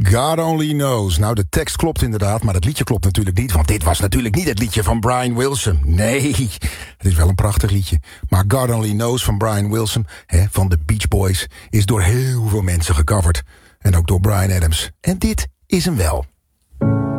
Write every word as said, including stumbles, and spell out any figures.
God Only Knows. Nou, de tekst klopt inderdaad, maar het liedje klopt natuurlijk niet. Want dit was natuurlijk niet het liedje van Brian Wilson. Nee, het is wel een prachtig liedje. Maar God Only Knows van Brian Wilson, hè, van de Beach Boys, is door heel veel mensen gecoverd. En ook door Bryan Adams. En dit is hem wel.